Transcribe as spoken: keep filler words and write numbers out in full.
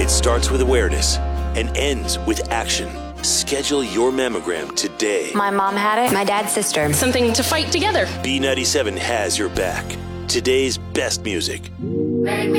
It starts with awareness and ends with action. Schedule your mammogram today. My mom had it, my dad's sister. Something to fight together. B ninety-seven has your back. Today's best music.